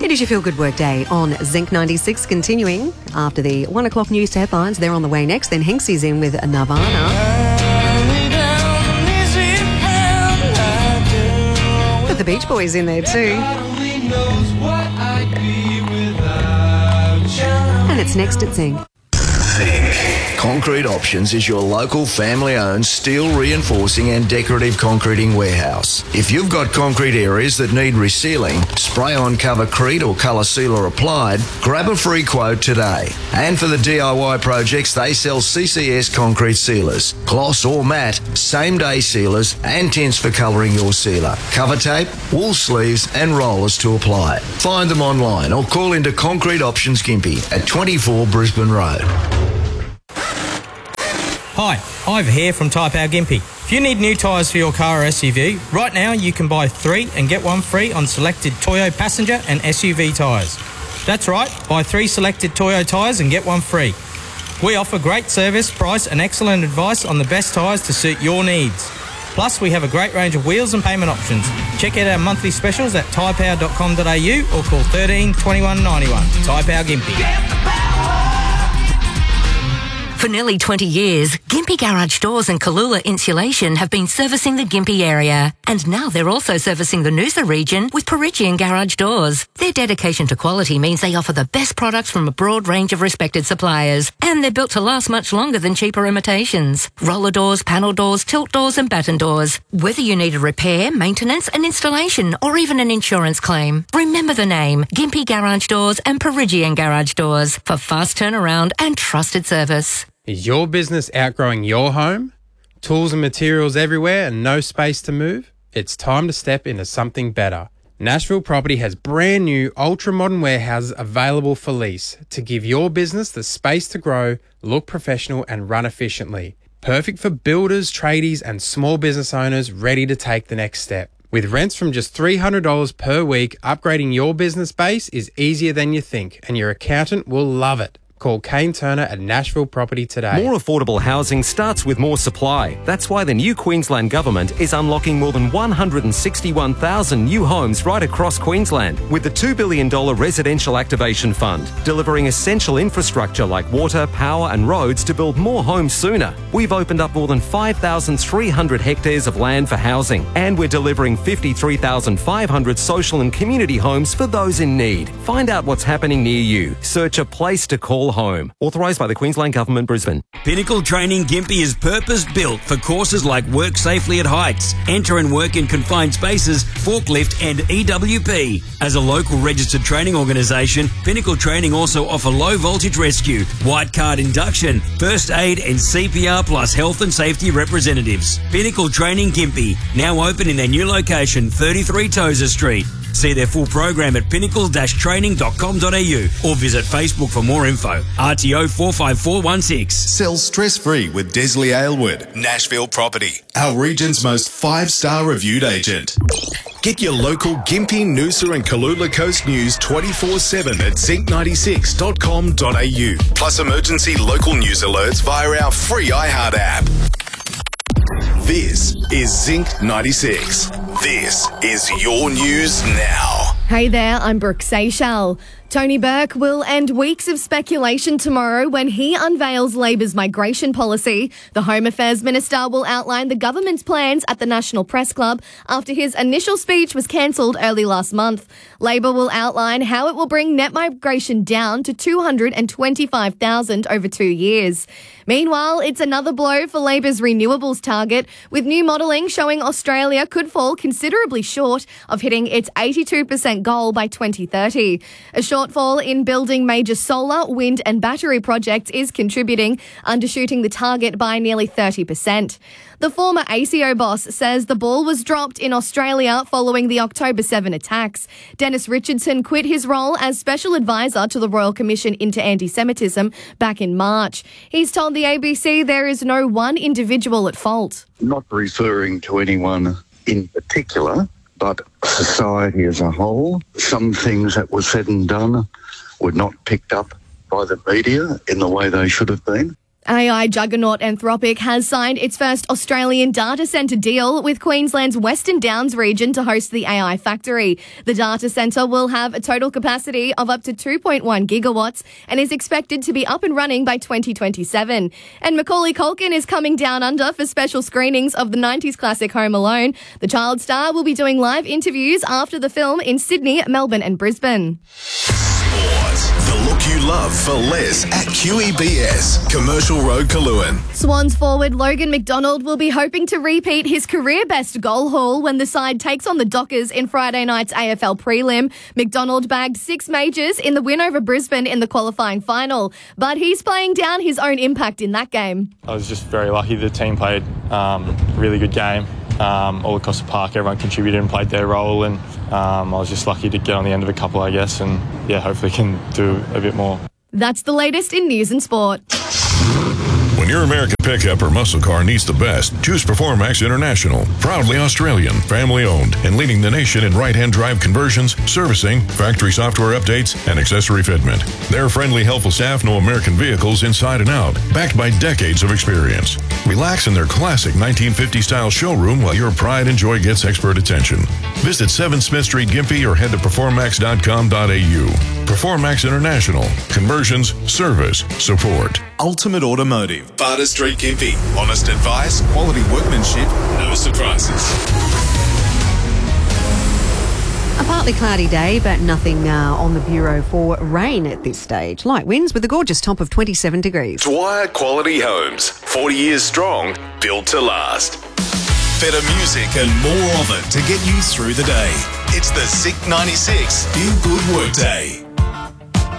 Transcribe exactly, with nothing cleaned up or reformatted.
It is your Feel Good Work Day on Zinc ninety-six, continuing after the one o'clock news headlines. They're on the way next. Then Hinksy's in with Nirvana. Got the Beach Boys in there too. And it's next at Zinc. Concrete Options is your local family-owned steel reinforcing and decorative concreting warehouse. If you've got concrete areas that need resealing, spray-on Covercrete or colour sealer applied, grab a free quote today. And for the D I Y projects, they sell C C S concrete sealers, gloss or matte, same-day sealers and tints for colouring your sealer, cover tape, wool sleeves and rollers to apply. Find them online or call into Concrete Options Gympie at twenty-four Brisbane Road. Hi, Ivor here from Tyre Power Gympie. If you need new tyres for your car or S U V, right now you can buy three and get one free on selected Toyo passenger and S U V tyres. That's right, buy three selected Toyo tyres and get one free. We offer great service, price and excellent advice on the best tyres to suit your needs. Plus, we have a great range of wheels and payment options. Check out our monthly specials at tyre power dot com dot a u or call thirteen twenty-one ninety-one. Tyre Power Gympie. For nearly twenty years, Gympie Garage Doors and Kalula Insulation have been servicing the Gympie area. And now they're also servicing the Noosa region with Perigian Garage Doors. Their dedication to quality means they offer the best products from a broad range of respected suppliers. And they're built to last much longer than cheaper imitations. Roller doors, panel doors, tilt doors and batten doors. Whether you need a repair, maintenance, an installation or even an insurance claim, remember the name Gympie Garage Doors and Perigian Garage Doors for fast turnaround and trusted service. Is your business outgrowing your home? Tools and materials everywhere and no space to move? It's time to step into something better. Nashville Property has brand new ultra-modern warehouses available for lease to give your business the space to grow, look professional and run efficiently. Perfect for builders, tradies and small business owners ready to take the next step. With rents from just three hundred dollars per week, upgrading your business base is easier than you think and your accountant will love it. Call Kane Turner at Nashville Property today. More affordable housing starts with more supply. That's why the new Queensland Government is unlocking more than one hundred sixty-one thousand new homes right across Queensland with the two billion dollars Residential Activation Fund, delivering essential infrastructure like water, power and roads to build more homes sooner. We've opened up more than five thousand three hundred hectares of land for housing, and we're delivering fifty-three thousand five hundred social and community homes for those in need. Find out what's happening near you. Search a place to call home. Authorised by the Queensland Government, Brisbane. Pinnacle Training Gympie is purpose-built for courses like Work Safely at Heights, Enter and Work in Confined Spaces, Forklift and E W P. As a local registered training organisation, Pinnacle Training also offer low voltage rescue, white card induction, first aid and C P R plus health and safety representatives. Pinnacle Training Gympie, now open in their new location, thirty-three Tozer Street. See their full program at pinnacle dash training dot com dot a u or visit Facebook for more info. R T O four five four one six. Sell stress-free with Desley Aylward, Nashville Property, our region's most five-star reviewed agent. Get your local Gympie, Noosa and Kalula Coast news twenty-four seven at zinc ninety-six dot com dot a u. Plus emergency local news alerts via our free iHeart app. This is Zinc ninety-six. This is your news now. Hey there, I'm Brooke Seychelles. Tony Burke will end weeks of speculation tomorrow when he unveils Labor's migration policy. The Home Affairs Minister will outline the government's plans at the National Press Club after his initial speech was cancelled early last month. Labor will outline how it will bring net migration down to two hundred twenty-five thousand over two years. Meanwhile, it's another blow for Labor's renewables target, with new modelling showing Australia could fall considerably short of hitting its eighty-two percent goal by twenty thirty. A shortfall in building major solar, wind and battery projects is contributing, undershooting the target by nearly thirty percent. The former A C O boss says the ball was dropped in Australia following the October seventh attacks. Dennis Richardson quit his role as Special Advisor to the Royal Commission into Anti-Semitism back in March. He's told the A B C there is no one individual at fault. Not referring to anyone in particular, but society as a whole. Some things that were said and done were not picked up by the media in the way they should have been. A I juggernaut Anthropic has signed its first Australian data centre deal with Queensland's Western Downs region to host the A I factory. The data centre will have a total capacity of up to two point one gigawatts and is expected to be up and running by twenty twenty-seven. And Macaulay Culkin is coming down under for special screenings of the nineties classic Home Alone. The child star will be doing live interviews after the film in Sydney, Melbourne and Brisbane. The look you love for less at Q E B S, Commercial Road, Kaluan. Swans forward Logan McDonald will be hoping to repeat his career best goal haul when the side takes on the Dockers in Friday night's A F L prelim. McDonald bagged six majors in the win over Brisbane in the qualifying final, but he's playing down his own impact in that game. I was just very lucky. The team played um, a really good game. Um, all across the park, everyone contributed and played their role, and um, I was just lucky to get on the end of a couple, I guess, and yeah, hopefully can do a bit more. That's the latest in news and sport. When your American pickup or muscle car needs the best, choose Performax International. Proudly Australian, family-owned, and leading the nation in right-hand drive conversions, servicing, factory software updates, and accessory fitment. Their friendly, helpful staff know American vehicles inside and out, backed by decades of experience. Relax in their classic nineteen fifties-style showroom while your pride and joy gets expert attention. Visit seven Smith Street, Gympie, or head to performax dot com dot a u. Performax International. Conversions, service, support. Ultimate Automotive, Barter Street, Gympie. Honest advice, quality workmanship, no surprises. A partly cloudy day, but nothing uh, on the bureau for rain at this stage. Light winds with a gorgeous top of twenty-seven degrees. Dwyer Quality Homes, forty years strong, built to last. Better music and more of it to get you through the day. It's the Zinc ninety-six Feel Good Workday.